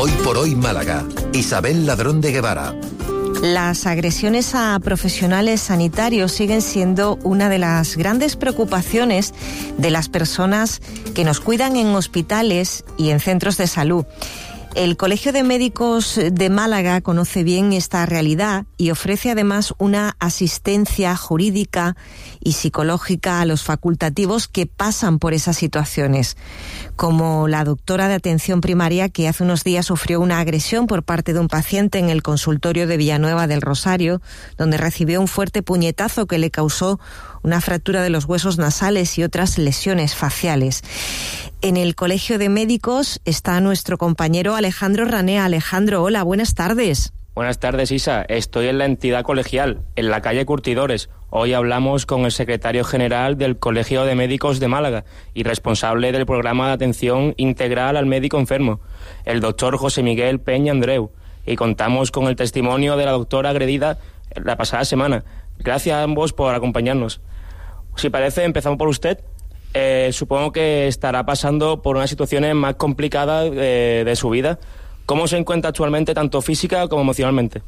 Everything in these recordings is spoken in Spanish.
Hoy por hoy Málaga. Isabel Ladrón de Guevara. Las agresiones a profesionales sanitarios siguen siendo una de las grandes preocupaciones de las personas que nos cuidan en hospitales y en centros de salud. El Colegio de Médicos de Málaga conoce bien esta realidad y ofrece además una asistencia jurídica y psicológica a los facultativos que pasan por esas situaciones, como la doctora de atención primaria que hace unos días sufrió una agresión por parte de un paciente en el consultorio de Villanueva del Rosario, donde recibió un fuerte puñetazo que le causó una fractura de los huesos nasales y otras lesiones faciales. En el Colegio de Médicos está nuestro compañero Alejandro Ranea. Alejandro, hola, buenas tardes. Buenas tardes, Isa. Estoy en la entidad colegial, en la calle Curtidores. Hoy hablamos con el secretario general del Colegio de Médicos de Málaga y responsable del programa de atención integral al médico enfermo, el doctor José Miguel Peña Andreu. Y contamos con el testimonio de la doctora agredida la pasada semana. Gracias a ambos por acompañarnos. Si parece, empezamos por usted. Supongo que estará pasando por unas situaciones más complicadas de su vida. ¿Cómo se encuentra actualmente, tanto física como emocionalmente?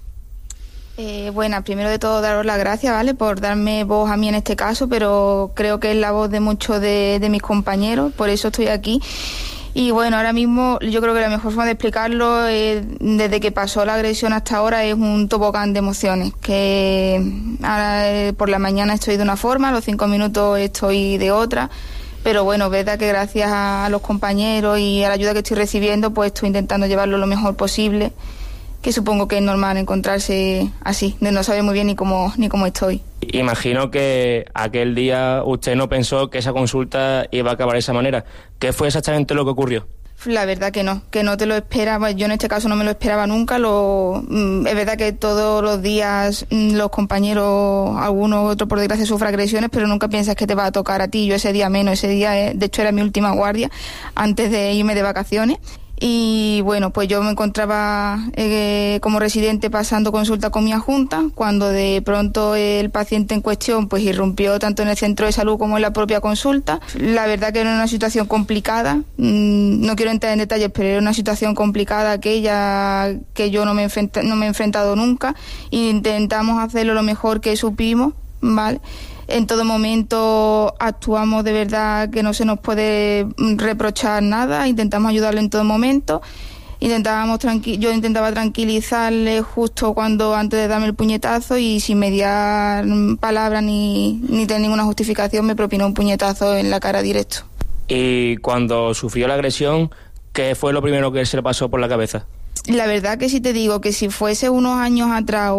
Bueno, primero de todo daros las gracias, ¿vale?, por darme voz a mí en este caso, pero creo que es la voz de muchos de mis compañeros, por eso estoy aquí. Y bueno, ahora mismo yo creo que la mejor forma de explicarlo desde que pasó la agresión hasta ahora es un tobogán de emociones, que ahora por la mañana estoy de una forma, a los 5 minutos estoy de otra, pero bueno, es verdad que gracias a los compañeros y a la ayuda que estoy recibiendo, pues estoy intentando llevarlo lo mejor posible, que supongo que es normal encontrarse así, de no saber muy bien ni cómo estoy. Imagino que aquel día usted no pensó que esa consulta iba a acabar de esa manera. ¿Qué fue exactamente lo que ocurrió? La verdad que no te lo esperaba. Yo en este caso no me lo esperaba nunca. Es verdad que todos los días los compañeros, algunos otros por desgracia sufren agresiones, pero nunca piensas que te va a tocar a ti. Yo ese día menos, ese día de hecho era mi última guardia antes de irme de vacaciones. Y bueno, pues yo me encontraba como residente pasando consulta con mi adjunta, cuando de pronto el paciente en cuestión pues irrumpió tanto en el centro de salud como en la propia consulta. La verdad que era una situación complicada, no quiero entrar en detalles, pero era una situación complicada aquella que yo no me he enfrentado nunca. Intentamos hacerlo lo mejor que supimos, ¿vale? En todo momento actuamos de verdad que no se nos puede reprochar nada, intentamos ayudarle en todo momento, yo intentaba tranquilizarle justo antes de darme el puñetazo y sin mediar palabras ni tener ninguna justificación me propinó un puñetazo en la cara directo. Y cuando sufrió la agresión, ¿qué fue lo primero que se le pasó por la cabeza? La verdad que si te digo que si fuese unos años atrás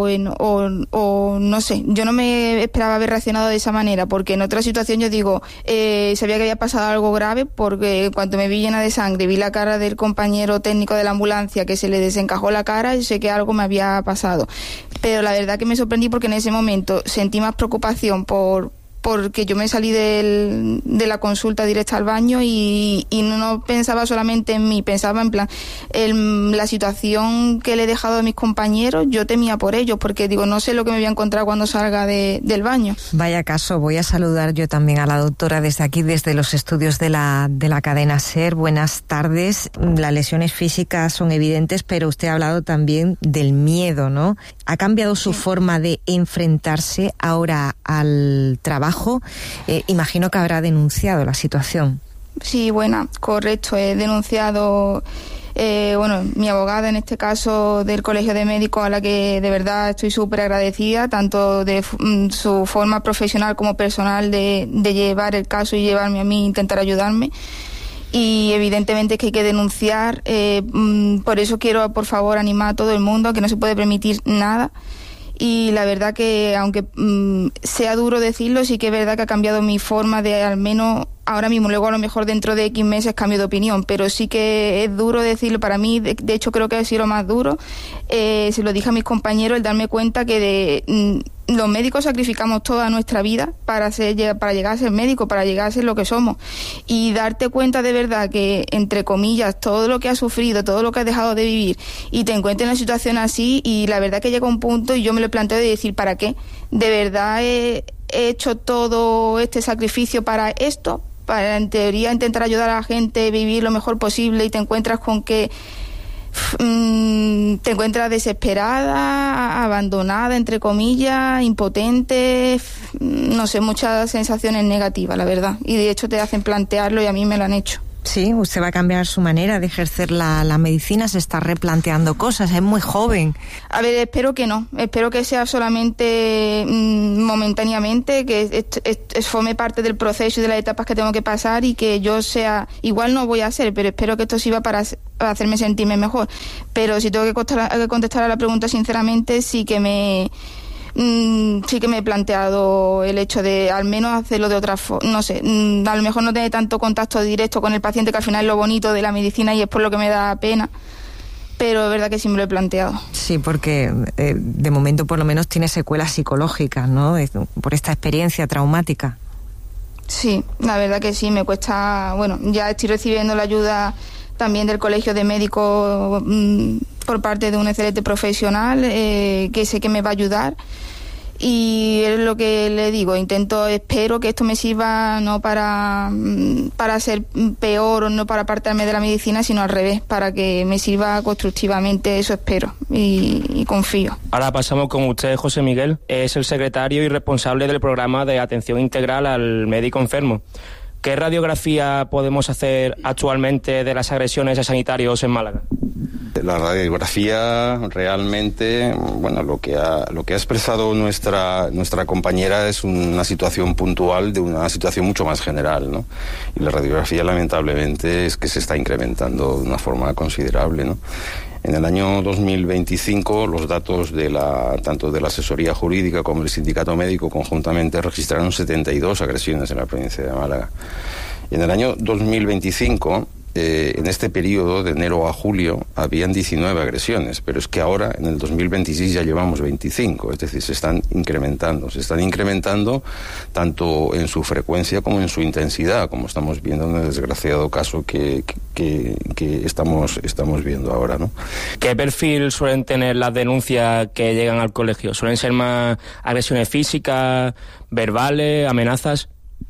o no sé, yo no me esperaba haber reaccionado de esa manera, porque en otra situación yo digo, sabía que había pasado algo grave, porque cuando me vi llena de sangre, vi la cara del compañero técnico de la ambulancia que se le desencajó la cara y sé que algo me había pasado. Pero la verdad que me sorprendí porque en ese momento sentí más preocupación porque yo me salí de la consulta directa al baño y no pensaba solamente en mí, pensaba en plan la situación que le he dejado a mis compañeros. Yo temía por ellos porque digo, no sé lo que me voy a encontrar cuando salga del baño. Vaya caso, voy a saludar yo también a la doctora desde aquí, desde los estudios de la cadena SER. Buenas tardes. Las lesiones físicas son evidentes, pero usted ha hablado también del miedo, ¿no? ¿Ha cambiado su forma de enfrentarse ahora al trabajo? Imagino que habrá denunciado la situación. Sí, correcto. He denunciado, mi abogada en este caso del Colegio de Médicos, a la que de verdad estoy súper agradecida, tanto de su forma profesional como personal de llevar el caso y llevarme a mí, intentar ayudarme. Y evidentemente es que hay que denunciar, por eso quiero por favor animar a todo el mundo a que no se puede permitir nada. Y la verdad que aunque sea duro decirlo, sí que es verdad que ha cambiado mi forma de, al menos ahora mismo, luego a lo mejor dentro de X meses cambio de opinión, pero sí que es duro decirlo para mí. De hecho creo que ha sido lo más duro, se lo dije a mis compañeros, el darme cuenta que los médicos sacrificamos toda nuestra vida para llegar a ser médico, para llegar a ser lo que somos, y darte cuenta de verdad que, entre comillas, todo lo que has sufrido, todo lo que has dejado de vivir, y te encuentras en una situación así, y la verdad que llega un punto y yo me lo planteo de decir, ¿para qué? ¿De verdad he hecho todo este sacrificio para esto? Para, en teoría, intentar ayudar a la gente a vivir lo mejor posible, y te encuentras con que te encuentras desesperada, abandonada, entre comillas, impotente, no sé, muchas sensaciones negativas, la verdad. Y de hecho te hacen plantearlo y a mí me lo han hecho. Sí, usted va a cambiar su manera de ejercer la medicina, se está replanteando cosas, es muy joven. A ver, espero que no, espero que sea solamente momentáneamente, que forme parte del proceso y de las etapas que tengo que pasar y que yo sea, igual no voy a ser, pero espero que esto sirva para hacerme sentirme mejor. Pero si tengo que contestar a la pregunta sinceramente, sí que me he planteado el hecho de al menos hacerlo de otra forma, no sé, a lo mejor no tener tanto contacto directo con el paciente, que al final es lo bonito de la medicina y es por lo que me da pena, pero es verdad que sí me lo he planteado. Sí, porque de momento por lo menos tiene secuelas psicológicas, ¿no? Por esta experiencia traumática. Sí, la verdad que sí, me cuesta, bueno, ya estoy recibiendo la ayuda también del Colegio de Médicos por parte de un excelente profesional que sé que me va a ayudar, y es lo que le digo, espero que esto me sirva no para ser peor o no para apartarme de la medicina, sino al revés, para que me sirva constructivamente, eso espero y confío. Ahora pasamos con usted, José Miguel, es el secretario y responsable del programa de atención integral al médico enfermo. ¿Qué radiografía podemos hacer actualmente de las agresiones a sanitarios en Málaga? La radiografía realmente, bueno, lo que ha expresado nuestra compañera es una situación puntual de una situación mucho más general, ¿no? Y la radiografía, lamentablemente, es que se está incrementando de una forma considerable, ¿no? En el año 2025, los datos tanto de la asesoría jurídica como del sindicato médico conjuntamente registraron 72 agresiones en la provincia de Málaga. Y en el año 2025, en este periodo de enero a julio, habían 19 agresiones, pero es que ahora, en el 2026, ya llevamos 25, es decir, se están incrementando tanto en su frecuencia como en su intensidad, como estamos viendo en el desgraciado caso que estamos viendo ahora, ¿no? ¿Qué perfil suelen tener las denuncias que llegan al colegio? ¿Suelen ser más agresiones físicas, verbales, amenazas?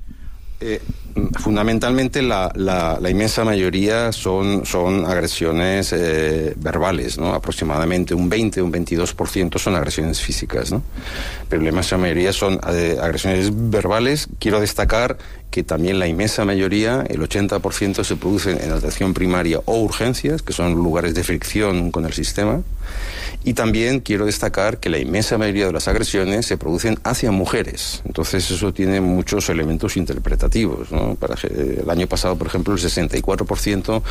Fundamentalmente la inmensa mayoría son agresiones verbales, ¿no? Aproximadamente un 22% son agresiones físicas, ¿no? Pero la inmensa mayoría son agresiones verbales. Quiero destacar que también la inmensa mayoría, el 80%, se producen en atención primaria o urgencias, que son lugares de fricción con el sistema. Y también quiero destacar que la inmensa mayoría de las agresiones se producen hacia mujeres. Entonces eso tiene muchos elementos interpretativos, ¿no? El año pasado, por ejemplo, el 64%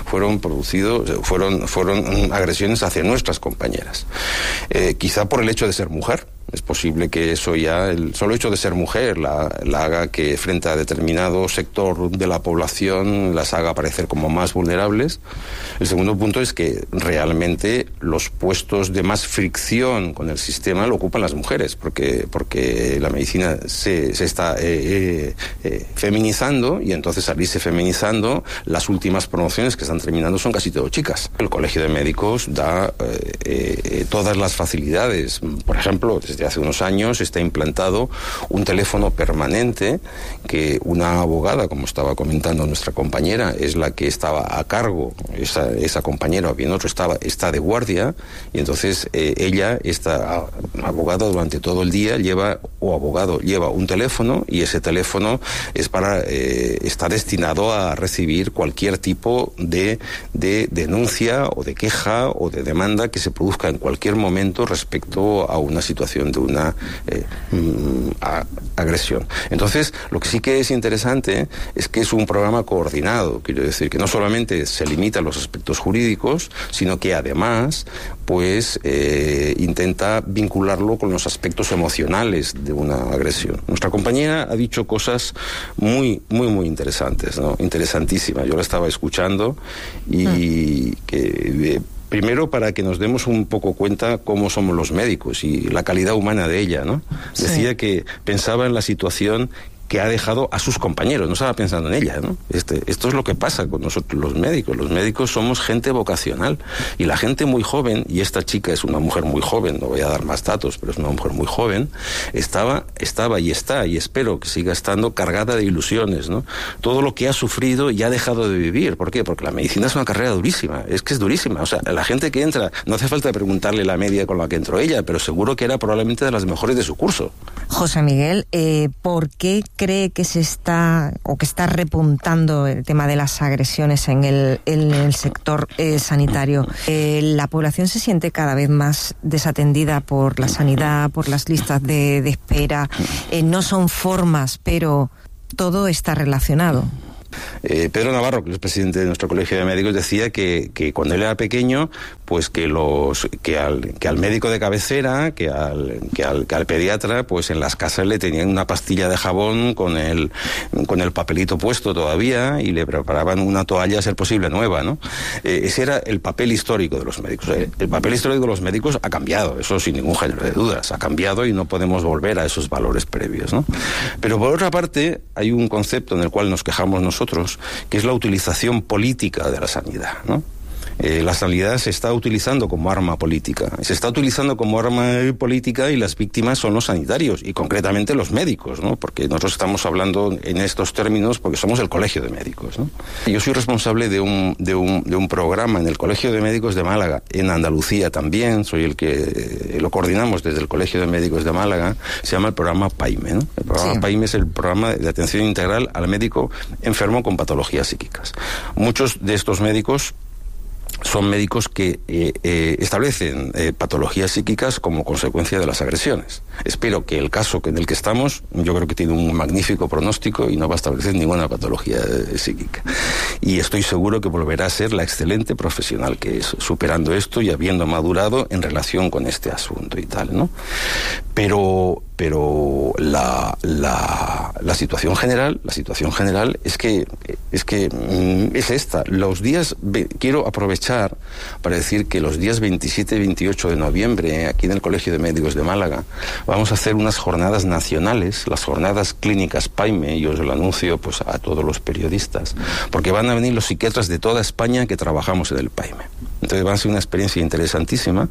fueron agresiones hacia nuestras compañeras. Quizá por el hecho de ser mujer. Es posible que eso ya, el solo hecho de ser mujer, la haga que frente a determinado sector de la población las haga parecer como más vulnerables. El segundo punto es que realmente los puestos de más fricción con el sistema lo ocupan las mujeres, porque la medicina se está feminizando, y entonces al irse feminizando, las últimas promociones que están terminando son casi todo chicas. El Colegio de Médicos da todas las facilidades. Por ejemplo, desde hace unos años está implantado un teléfono permanente que una abogada, como estaba comentando nuestra compañera, es la que estaba a cargo, esa compañera o bien otro está de guardia, y entonces ella, esta abogada, durante todo el día lleva un teléfono, y ese teléfono está destinado a recibir cualquier tipo de denuncia o de queja o de demanda que se produzca en cualquier momento respecto a una situación de una agresión. Entonces, lo que sí que es interesante es que es un programa coordinado. Quiero decir que no solamente se limita a los aspectos jurídicos, sino que además intenta vincularlo con los aspectos emocionales de una agresión. Nuestra compañera ha dicho cosas muy, muy, muy interesantes, ¿no? Interesantísimas. Yo la estaba escuchando y que primero, para que nos demos un poco cuenta cómo somos los médicos y la calidad humana de ella, ¿no? Sí. Decía que pensaba en la situación que ha dejado a sus compañeros, no estaba pensando en ella, ¿no? Esto es lo que pasa con nosotros los médicos somos gente vocacional, y la gente muy joven, y esta chica es una mujer muy joven, no voy a dar más datos, pero es una mujer muy joven, estaba y está, y espero que siga estando cargada de ilusiones, ¿no? Todo lo que ha sufrido y ha dejado de vivir. ¿Por qué? Porque la medicina es una carrera durísima, es que es durísima, o sea, la gente que entra, no hace falta preguntarle la media con la que entró ella, pero seguro que era probablemente de las mejores de su curso. José Miguel, ¿por qué cree que se está repuntando el tema de las agresiones en el sector sanitario? La población se siente cada vez más desatendida por la sanidad, por las listas de espera. No son formas, pero todo está relacionado. Pedro Navarro, que es presidente de nuestro Colegio de Médicos, decía que cuando él era pequeño, pues que al médico de cabecera, que al pediatra, pues en las casas le tenían una pastilla de jabón con el papelito puesto todavía, y le preparaban una toalla, a ser posible, nueva, ¿no? Ese era el papel histórico de los médicos. El papel histórico de los médicos ha cambiado, eso sin ningún género de dudas, ha cambiado y no podemos volver a esos valores previos, ¿no? Pero por otra parte, hay un concepto en el cual nos quejamos nosotros, que es la utilización política de la sanidad, ¿no? La sanidad se está utilizando como arma política. Se está utilizando como arma política, y las víctimas son los sanitarios, y concretamente los médicos, ¿no? Porque nosotros estamos hablando en estos términos porque somos el Colegio de Médicos, ¿no? Yo soy responsable de un programa en el Colegio de Médicos de Málaga, en Andalucía también, soy el que lo coordinamos desde el Colegio de Médicos de Málaga, se llama el programa PAIME, ¿no? El programa PAIME es el programa de atención integral al médico enfermo con patologías psíquicas. Muchos de estos médicos son médicos que establecen patologías psíquicas como consecuencia de las agresiones. Espero que el caso en el que estamos, yo creo que tiene un magnífico pronóstico y no va a establecer ninguna patología psíquica. Y estoy seguro que volverá a ser la excelente profesional que es, superando esto y habiendo madurado en relación con este asunto y tal, ¿no? Pero la situación general es esta. Los días, quiero aprovechar para decir que los días 27 y 28 de noviembre, aquí en el Colegio de Médicos de Málaga, vamos a hacer unas jornadas nacionales, las jornadas clínicas PAIME, y os lo anuncio pues a todos los periodistas, porque van a venir los psiquiatras de toda España que trabajamos en el PAIME. Entonces va a ser una experiencia interesantísima,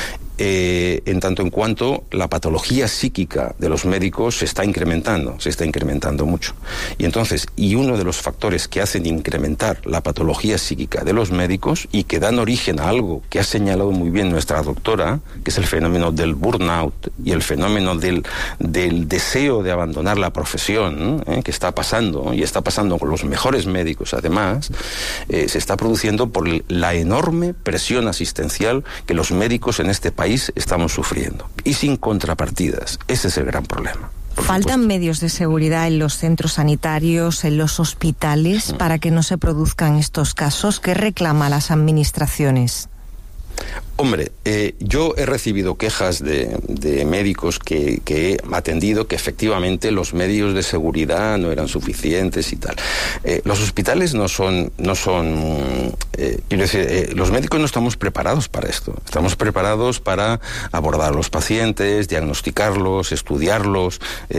en tanto en cuanto la patología psíquica de los médicos se está incrementando mucho. Y entonces, uno de los factores que hacen incrementar la patología psíquica de los médicos y que dan origen a algo que ha señalado muy bien nuestra doctora, que es el fenómeno del burnout y el fenómeno del deseo de abandonar la profesión, que está pasando, y está pasando con los mejores médicos además, se está produciendo por la enorme presión asistencial que los médicos en este país estamos sufriendo, y sin contrapartidas. Ese es el gran problema. ¿Faltan medios de seguridad en los centros sanitarios, en los hospitales, para que no se produzcan estos casos? ¿Qué reclama las administraciones? Hombre, yo he recibido quejas de médicos que he atendido, que efectivamente los medios de seguridad no eran suficientes y tal. Los hospitales no son quiero decir, los médicos no estamos preparados para esto. Estamos preparados para abordar a los pacientes, diagnosticarlos, estudiarlos,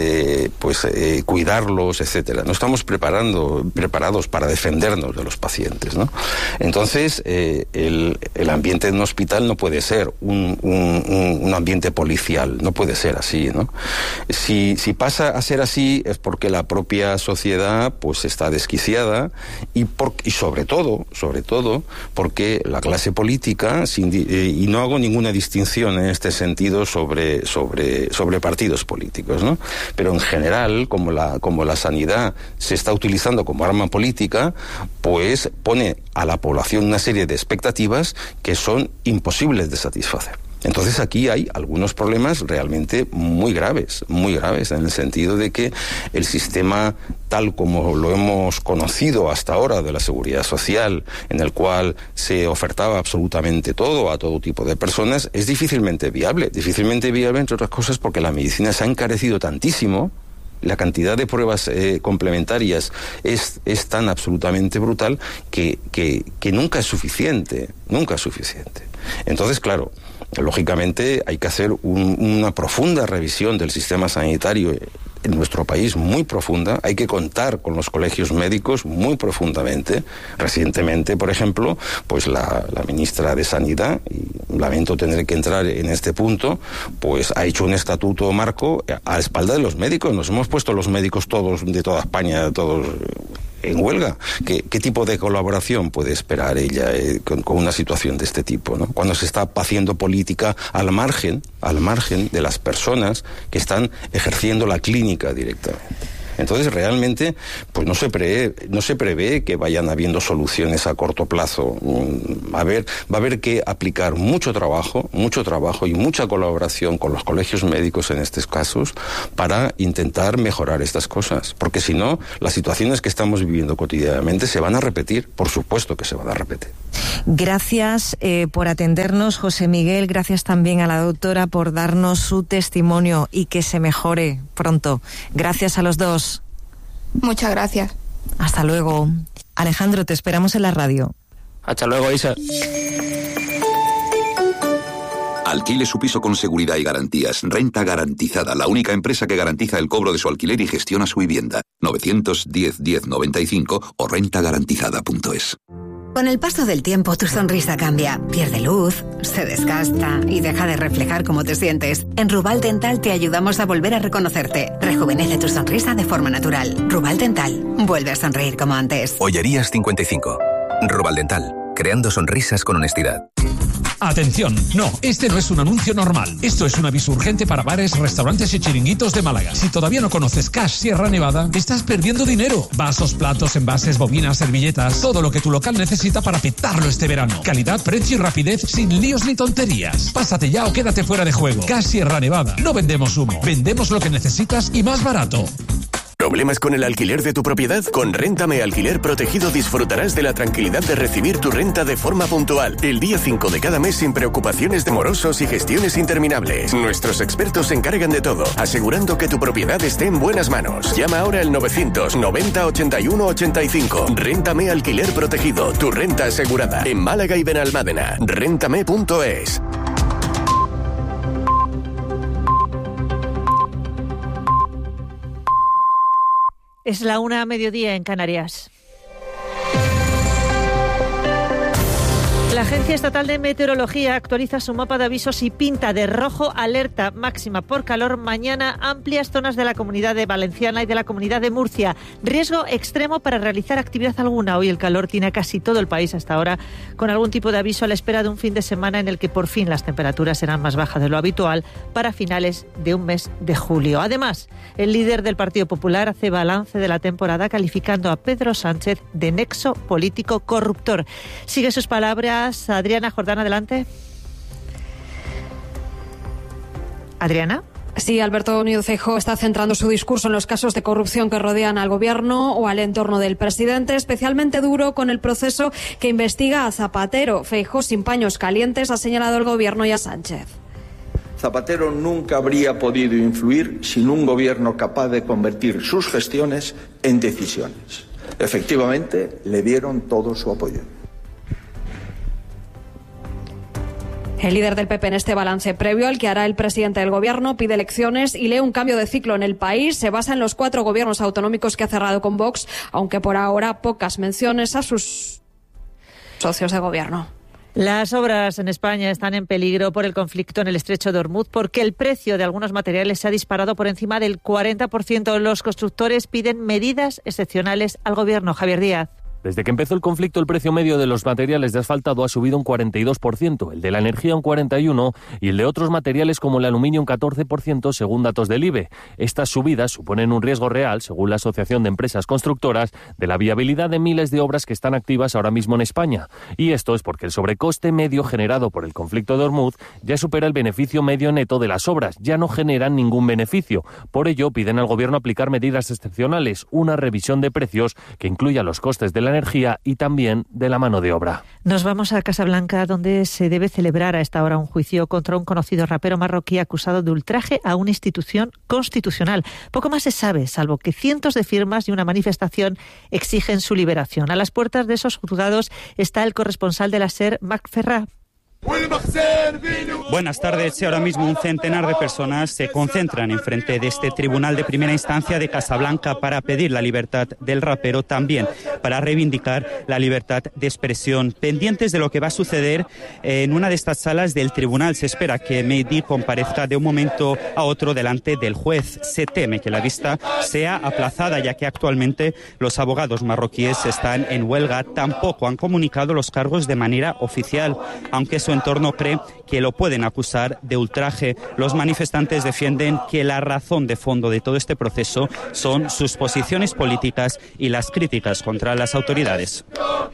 cuidarlos, etcétera. No estamos preparados para defendernos de los pacientes, ¿no? Entonces, el ambiente en un hospital no puede ser un ambiente policial, no puede ser así, ¿no? Si pasa a ser así es porque la propia sociedad pues está desquiciada, y sobre todo porque la clase política, y no hago ninguna distinción en este sentido sobre partidos políticos, ¿no? Pero en general, como la sanidad se está utilizando como arma política, pues pone a la población una serie de expectativas que son imposibles de satisfacer. Entonces aquí hay algunos problemas realmente muy graves, en el sentido de que el sistema tal como lo hemos conocido hasta ahora de la seguridad social, en el cual se ofertaba absolutamente todo a todo tipo de personas, es difícilmente viable, entre otras cosas porque la medicina se ha encarecido tantísimo. La cantidad de pruebas complementarias es tan absolutamente brutal que nunca es suficiente. Entonces, claro, lógicamente hay que hacer una profunda revisión del sistema sanitario en nuestro país muy profunda. Hay que contar con los colegios médicos muy profundamente. Recientemente, por ejemplo, pues la ministra de Sanidad, y lamento tener que entrar en este punto, pues ha hecho un estatuto marco a la espalda de los médicos. Nos hemos puesto los médicos todos de toda España, todos en huelga. ¿Qué tipo de colaboración puede esperar ella con una situación de este tipo, ¿no? Cuando se está haciendo política al margen de las personas que están ejerciendo la clínica directamente. Entonces, realmente, pues no se prevé que vayan habiendo soluciones a corto plazo. Va a haber que aplicar mucho trabajo y mucha colaboración con los colegios médicos en estos casos para intentar mejorar estas cosas. Porque si no, las situaciones que estamos viviendo cotidianamente se van a repetir. Por supuesto que se van a repetir. Gracias por atendernos, José Miguel. Gracias también a la doctora por darnos su testimonio y que se mejore pronto. Gracias a los dos. Muchas gracias. Hasta luego. Alejandro, te esperamos en la radio. Hasta luego, Isa. Alquile su piso con seguridad y garantías. Renta Garantizada, la única empresa que garantiza el cobro de su alquiler y gestiona su vivienda. 910-1095 o rentagarantizada.es. Con el paso del tiempo, tu sonrisa cambia, pierde luz, se desgasta y deja de reflejar cómo te sientes. En Rubal Dental te ayudamos a volver a reconocerte. Rejuvenece tu sonrisa de forma natural. Rubal Dental, vuelve a sonreír como antes. Ollerías 55. Rubal Dental, creando sonrisas con honestidad. Atención, no, este no es un anuncio normal. Esto es un aviso urgente para bares, restaurantes y chiringuitos de Málaga. Si todavía no conoces Cash Sierra Nevada, estás perdiendo dinero. Vasos, platos, envases, bobinas, servilletas, todo lo que tu local necesita para petarlo este verano. Calidad, precio y rapidez sin líos ni tonterías. Pásate ya o quédate fuera de juego. Cash Sierra Nevada. No vendemos humo, vendemos lo que necesitas y más barato. ¿Problemas con el alquiler de tu propiedad? Con Réntame Alquiler Protegido disfrutarás de la tranquilidad de recibir tu renta de forma puntual. El día 5 de cada mes sin preocupaciones de morosos y gestiones interminables. Nuestros expertos se encargan de todo, asegurando que tu propiedad esté en buenas manos. Llama ahora al 990 81 85. Réntame Alquiler Protegido, tu renta asegurada. En Málaga y Benalmádena. Réntame.es. Es la 1:00 en Canarias. La Agencia Estatal de Meteorología actualiza su mapa de avisos y pinta de rojo alerta máxima por calor mañana amplias zonas de la Comunidad de Valenciana y de la Comunidad de Murcia. Riesgo extremo para realizar actividad alguna. Hoy el calor tiene a casi todo el país hasta ahora, con algún tipo de aviso a la espera de un fin de semana en el que por fin las temperaturas serán más bajas de lo habitual para finales de un mes de julio. Además, el líder del Partido Popular hace balance de la temporada calificando a Pedro Sánchez de nexo político corruptor. Sigue sus palabras Adriana Jordán, adelante. Adriana. Sí, Alberto Núñez Feijóo está centrando su discurso en los casos de corrupción que rodean al gobierno o al entorno del presidente, especialmente duro con el proceso que investiga a Zapatero. Feijóo, sin paños calientes, ha señalado al gobierno y a Sánchez. Zapatero nunca habría podido influir sin un gobierno capaz de convertir sus gestiones en decisiones. Efectivamente, le dieron todo su apoyo. El líder del PP en este balance previo al que hará el presidente del gobierno pide elecciones y lee un cambio de ciclo en el país. Se basa en los 4 gobiernos autonómicos que ha cerrado con Vox, aunque por ahora pocas menciones a sus socios de gobierno. Las obras en España están en peligro por el conflicto en el estrecho de Hormuz porque el precio de algunos materiales se ha disparado por encima del 40%. Los constructores piden medidas excepcionales al gobierno. Javier Díaz. Desde que empezó el conflicto, el precio medio de los materiales de asfaltado ha subido un 42%, el de la energía un 41% y el de otros materiales como el aluminio un 14%, según datos del IBE. Estas subidas suponen un riesgo real, según la Asociación de Empresas Constructoras, de la viabilidad de miles de obras que están activas ahora mismo en España. Y esto es porque el sobrecoste medio generado por el conflicto de Hormuz ya supera el beneficio medio neto de las obras, ya no generan ningún beneficio. Por ello, piden al Gobierno aplicar medidas excepcionales, una revisión de precios que incluya los costes de la energía y también de la mano de obra. Nos vamos a Casablanca, donde se debe celebrar a esta hora un juicio contra un conocido rapero marroquí acusado de ultraje a una institución constitucional. Poco más se sabe, salvo que cientos de firmas y una manifestación exigen su liberación. A las puertas de esos juzgados está el corresponsal de la SER, Marc Ferrà. Buenas tardes. Ahora mismo un centenar de personas se concentran enfrente de este tribunal de primera instancia de Casablanca para pedir la libertad del rapero, también para reivindicar la libertad de expresión. Pendientes de lo que va a suceder en una de estas salas del tribunal. Se espera que Mehdi comparezca de un momento a otro delante del juez. Se teme que la vista sea aplazada, ya que actualmente los abogados marroquíes están en huelga. Tampoco han comunicado los cargos de manera oficial, aunque su entorno cree que lo pueden acusar de ultraje. Los manifestantes defienden que la razón de fondo de todo este proceso son sus posiciones políticas y las críticas contra las autoridades.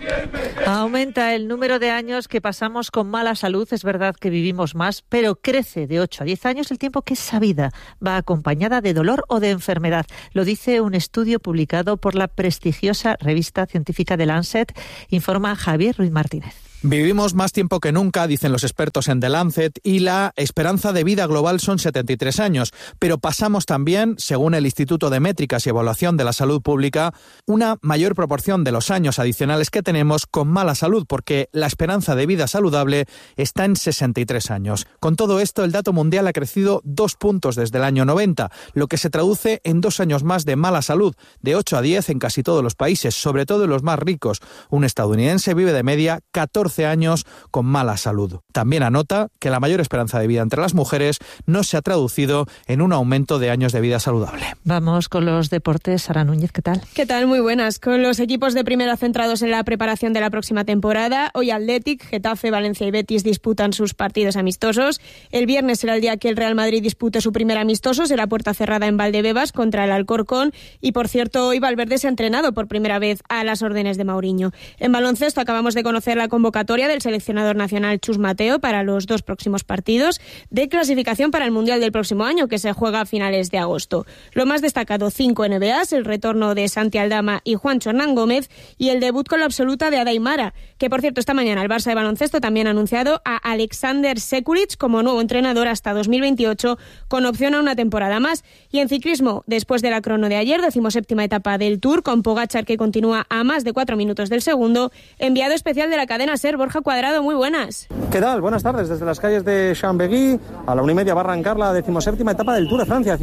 Aumenta el número de años que pasamos con mala salud. Es verdad que vivimos más, pero crece de 8 a 10 años el tiempo que esa vida va acompañada de dolor o de enfermedad. Lo dice un estudio publicado por la prestigiosa revista científica The Lancet, informa Javier Ruiz Martínez. Vivimos más tiempo que nunca, dicen los expertos en The Lancet, y la esperanza de vida global son 73 años. Pero pasamos también, según el Instituto de Métricas y Evaluación de la Salud Pública, una mayor proporción de los años adicionales que tenemos con mala salud, porque la esperanza de vida saludable está en 63 años. Con todo esto, el dato mundial ha crecido 2 puntos desde el año 90, lo que se traduce en 2 años más de mala salud, de 8 a 10 en casi todos los países, sobre todo en los más ricos. Un estadounidense vive de media 14 años con mala salud. También anota que la mayor esperanza de vida entre las mujeres no se ha traducido en un aumento de años de vida saludable. Vamos con los deportes. Sara Núñez, ¿qué tal? ¿Qué tal? Muy buenas. Con los equipos de primera centrados en la preparación de la próxima temporada, hoy Athletic, Getafe, Valencia y Betis disputan sus partidos amistosos. El viernes será el día que el Real Madrid dispute su primer amistoso, será puerta cerrada en Valdebebas contra el Alcorcón. Y por cierto, hoy Valverde se ha entrenado por primera vez a las órdenes de Mourinho. En baloncesto acabamos de conocer la convocatoria del seleccionador nacional Chus Mateo para los 2 próximos partidos de clasificación para el Mundial del próximo año, que se juega a finales de agosto. Lo más destacado, 5 NBAs, el retorno de Santi Aldama y Juancho Hernán Gómez y el debut con la absoluta de Ada Aimara, que por cierto esta mañana el Barça de baloncesto también ha anunciado a Alexander Sekulic como nuevo entrenador hasta 2028, con opción a una temporada más. Y en ciclismo, después de la crono de ayer, 17ª etapa del Tour, con Pogačar que continúa a más de 4 minutos del segundo, enviado especial de la cadena SER, Borja Cuadrado, muy buenas. ¿Qué tal? Buenas tardes. Desde las calles de Chambéry a la 1:30 va a arrancar la 17ª etapa del Tour de Francia,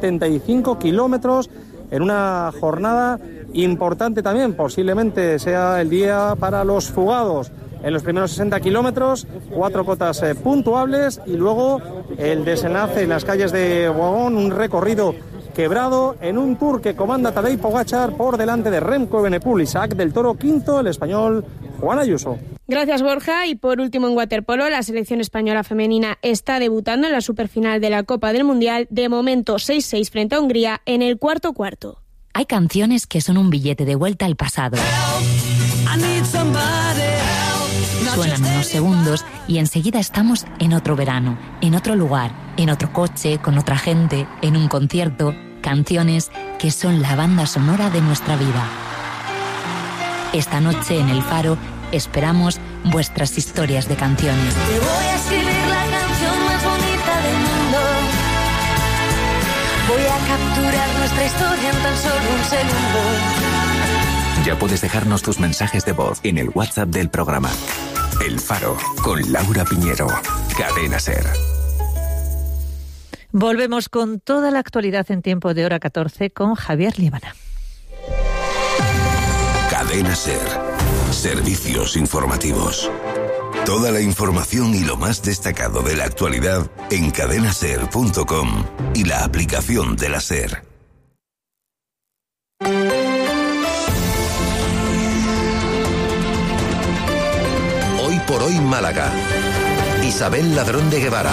175 kilómetros en una jornada importante también. Posiblemente sea el día para los fugados. En los primeros 60 kilómetros, 4 cotas puntuables y luego el desenlace en las calles de Boigón, un recorrido quebrado en un Tour que comanda Tadej Pogačar por delante de Remco Evenepoel, Isaac del Toro quinto, el español Juan Ayuso. Gracias, Borja. Y por último, en waterpolo, la selección española femenina está debutando en la superfinal de la Copa del Mundial. De momento, 6-6 frente a Hungría en el cuarto. Hay canciones que son un billete de vuelta al pasado. Suenan unos segundos y enseguida estamos en otro verano, en otro lugar, en otro coche, con otra gente, en un concierto. Canciones que son la banda sonora de nuestra vida. Esta noche en El Faro esperamos vuestras historias de canciones. Te voy a escribir la canción más bonita del mundo. Voy a capturar nuestra historia en tan solo un segundo. Ya puedes dejarnos tus mensajes de voz en el WhatsApp del programa. El Faro, con Laura Piñero. Cadena SER. Volvemos con toda la actualidad en tiempo de hora 14 con Javier Líbana. Cadena SER. Servicios informativos. Toda la información y lo más destacado de la actualidad en cadenaser.com y la aplicación de la SER. Hoy por hoy Málaga. Isabel Ladrón de Guevara.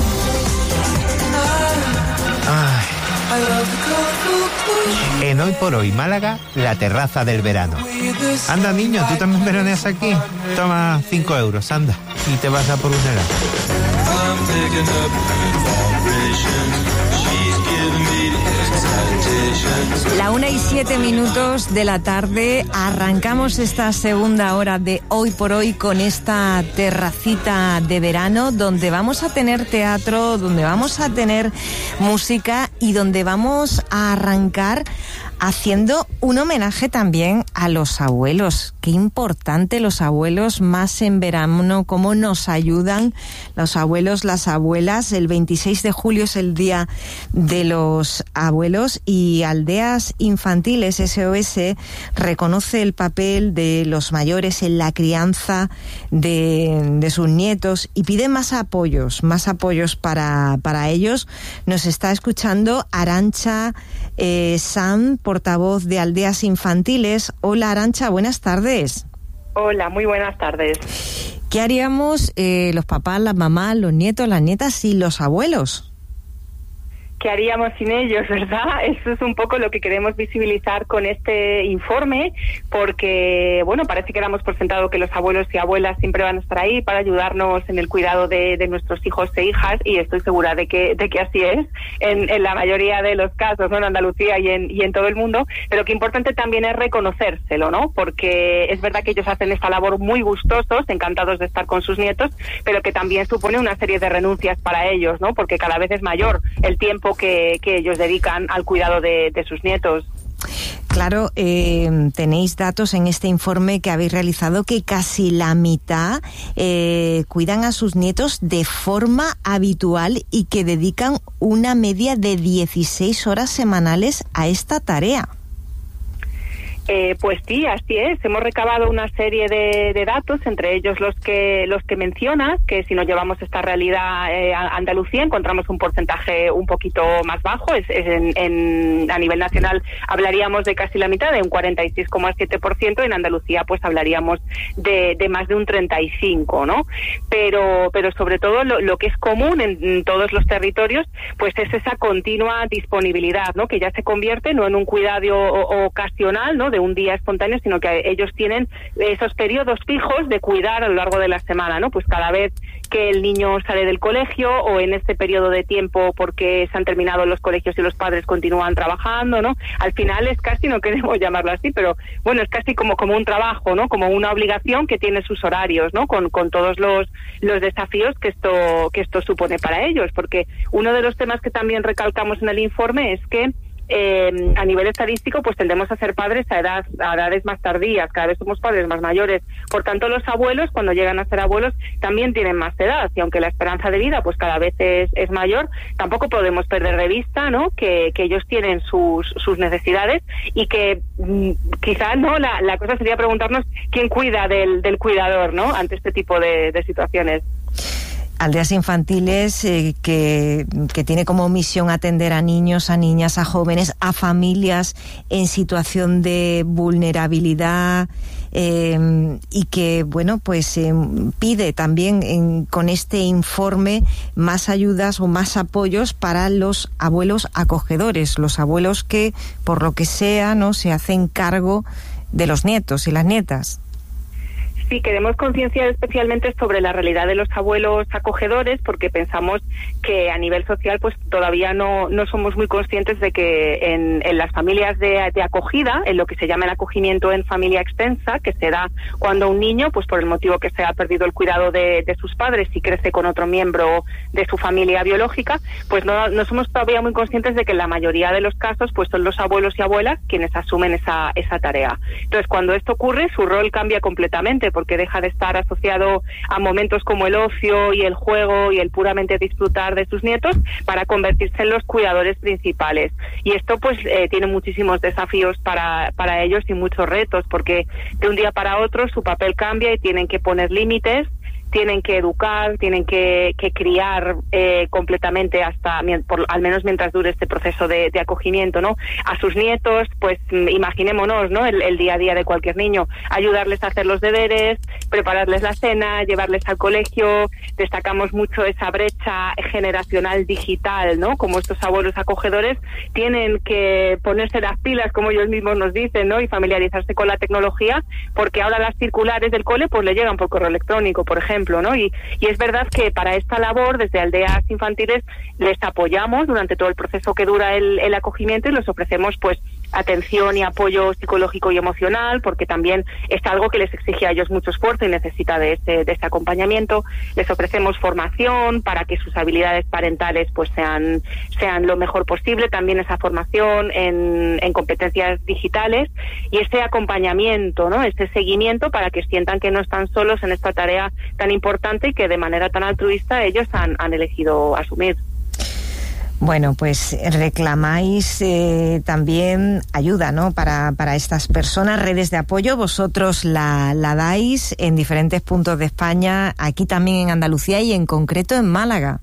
En Hoy por Hoy Málaga, la terraza del verano. Anda, niño, ¿tú también veraneas aquí? Toma 5 euros, anda, y te vas a por un helado. La 1:07 de la tarde, arrancamos esta segunda hora de Hoy por Hoy con esta terracita de verano donde vamos a tener teatro, donde vamos a tener música y donde vamos a arrancar haciendo un homenaje también a los abuelos. Qué importante los abuelos, más en verano, cómo nos ayudan los abuelos, las abuelas. El 26 de julio es el Día de los Abuelos y Aldeas Infantiles SOS reconoce el papel de los mayores en la crianza de sus nietos y pide más apoyos para ellos. Nos está escuchando Arantxa Sanz, portavoz de Aldeas Infantiles. Hola Arantxa, buenas tardes. Hola, muy buenas tardes. ¿Qué haríamos los papás, las mamás, los nietos, las nietas sin los abuelos? ¿Qué haríamos sin ellos, verdad? Eso es un poco lo que queremos visibilizar con este informe, porque, bueno, parece que damos por sentado que los abuelos y abuelas siempre van a estar ahí para ayudarnos en el cuidado de nuestros hijos e hijas, y estoy segura de que así es en la mayoría de los casos, ¿no? En Andalucía y en todo el mundo, pero que importante también es reconocérselo, ¿no? Porque es verdad que ellos hacen esta labor muy gustosos, encantados de estar con sus nietos, pero que también supone una serie de renuncias para ellos, ¿no? Porque cada vez es mayor el tiempo que ellos dedican al cuidado de sus nietos. Claro, tenéis datos en este informe que habéis realizado que casi la mitad cuidan a sus nietos de forma habitual y que dedican una media de 16 horas semanales a esta tarea. Pues sí, así es. Hemos recabado una serie de datos, entre ellos los que mencionas, que si nos llevamos esta realidad a Andalucía encontramos un porcentaje un poquito más bajo. A nivel nacional hablaríamos de casi la mitad, de un 46,7%. En Andalucía pues hablaríamos de más de un 35%, ¿no? Pero sobre todo lo que es común en todos los territorios pues es esa continua disponibilidad, ¿no? Que ya se convierte no en un cuidado ocasional, ¿no? De un día espontáneo, sino que ellos tienen esos periodos fijos de cuidar a lo largo de la semana, ¿no? Pues cada vez que el niño sale del colegio o en este periodo de tiempo porque se han terminado los colegios y los padres continúan trabajando, ¿no? Al final es casi, no queremos llamarlo así, pero bueno, es casi como un trabajo, ¿no? Como una obligación que tiene sus horarios, ¿no? Con todos los desafíos que esto supone para ellos, porque uno de los temas que también recalcamos en el informe es que a nivel estadístico pues tendemos a ser padres a edades más tardías, cada vez somos padres más mayores, por tanto los abuelos cuando llegan a ser abuelos también tienen más edad, y aunque la esperanza de vida pues cada vez es mayor, tampoco podemos perder de vista, ¿no? que ellos tienen sus necesidades y que quizás no la cosa sería preguntarnos quién cuida del cuidador, ¿no? Ante este tipo de situaciones. Aldeas Infantiles que tiene como misión atender a niños, a niñas, a jóvenes, a familias en situación de vulnerabilidad y que, bueno, pues pide también con este informe más ayudas o más apoyos para los abuelos acogedores, los abuelos que, por lo que sea, no se hacen cargo de los nietos y las nietas. Sí, queremos concienciar especialmente sobre la realidad de los abuelos acogedores, porque pensamos que a nivel social pues todavía no somos muy conscientes de que en las familias de acogida, en lo que se llama el acogimiento en familia extensa, que se da cuando un niño, pues por el motivo que se ha perdido el cuidado de sus padres y crece con otro miembro de su familia biológica, pues no somos todavía muy conscientes de que en la mayoría de los casos pues son los abuelos y abuelas quienes asumen esa tarea. Entonces, cuando esto ocurre, su rol cambia completamente, porque deja de estar asociado a momentos como el ocio y el juego y el puramente disfrutar de sus nietos para convertirse en los cuidadores principales. Y esto pues tiene muchísimos desafíos para ellos y muchos retos, porque de un día para otro su papel cambia y tienen que poner límites, tienen que educar, tienen que criar completamente al menos mientras dure este proceso de acogimiento, ¿no? A sus nietos, pues imaginémonos, ¿no? El día a día de cualquier niño, ayudarles a hacer los deberes, prepararles la cena, llevarles al colegio. Destacamos mucho esa brecha generacional digital, ¿no? Como estos abuelos acogedores tienen que ponerse las pilas, como ellos mismos nos dicen, ¿no? Y familiarizarse con la tecnología, porque ahora las circulares del cole pues le llegan por correo electrónico, por ejemplo, ¿no? Y es verdad que para esta labor, desde Aldeas Infantiles, les apoyamos durante todo el proceso que dura el acogimiento y les ofrecemos pues atención y apoyo psicológico y emocional, porque también es algo que les exige a ellos mucho esfuerzo y necesita de este acompañamiento. Les ofrecemos formación para que sus habilidades parentales pues sean lo mejor posible, también esa formación en competencias digitales y ese acompañamiento, ¿no? Ese seguimiento para que sientan que no están solos en esta tarea tan importante y que de manera tan altruista ellos han elegido asumir. Bueno, pues reclamáis también ayuda, ¿no? Para estas personas, redes de apoyo. Vosotros la dais en diferentes puntos de España, aquí también en Andalucía y en concreto en Málaga.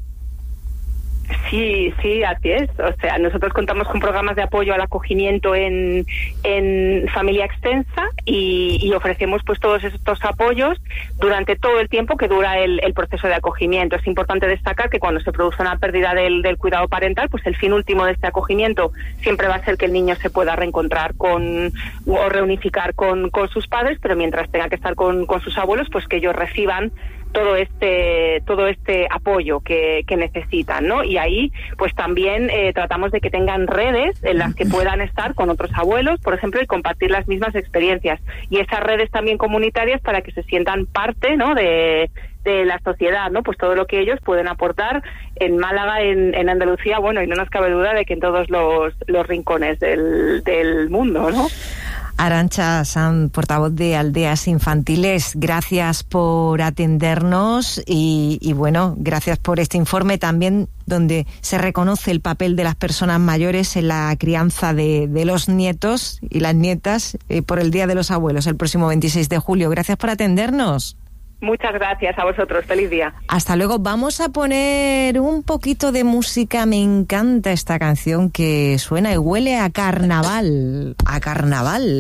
Sí, así es. O sea, nosotros contamos con programas de apoyo al acogimiento en familia extensa y ofrecemos pues todos estos apoyos durante todo el tiempo que dura el proceso de acogimiento. Es importante destacar que cuando se produce una pérdida del cuidado parental, pues el fin último de este acogimiento siempre va a ser que el niño se pueda reencontrar o reunificar con sus padres, pero mientras tenga que estar con sus abuelos, pues que ellos reciban todo este apoyo que necesitan, ¿no? Y ahí pues también tratamos de que tengan redes en las que puedan estar con otros abuelos, por ejemplo, y compartir las mismas experiencias, y esas redes también comunitarias para que se sientan parte, ¿no?, de la sociedad, ¿no? Pues todo lo que ellos pueden aportar en Málaga, en Andalucía, bueno, y no nos cabe duda de que en todos los rincones del mundo, ¿no? Arantxa Sanz, portavoz de Aldeas Infantiles, gracias por atendernos y bueno, gracias por este informe también donde se reconoce el papel de las personas mayores en la crianza de los nietos y las nietas por el Día de los Abuelos, el próximo 26 de julio. Gracias por atendernos. Muchas gracias a vosotros. Feliz día. Hasta luego. Vamos a poner un poquito de música. Me encanta esta canción que suena y huele a carnaval. A carnaval.